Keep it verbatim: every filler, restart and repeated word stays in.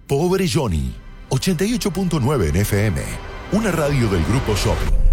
Pobre Johnny, ochenta y ocho punto nueve en F M, una radio del Grupo Shopping.